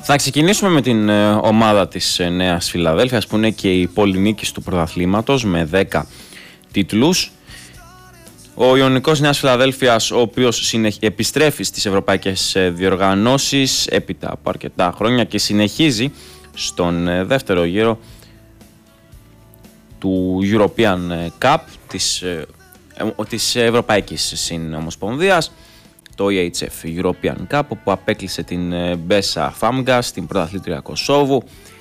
Θα ξεκινήσουμε με την ομάδα της Νέας Φιλαδέλφειας, που είναι και η πολυνίκης του πρωταθλήματος με 10 τίτλους. Ο Ιωνικός Νέας Φιλαδέλφειας, ο οποίος επιστρέφει στις ευρωπαϊκές διοργανώσεις έπειτα από αρκετά χρόνια και συνεχίζει στον δεύτερο γύρο του European Cup της Ευρωπαϊκής Συνομοσπονδίας, το EHF European Cup, όπου απέκλεισε την Μπέσα Φάμγκα, την πρωταθλήτρια Κωσόβου,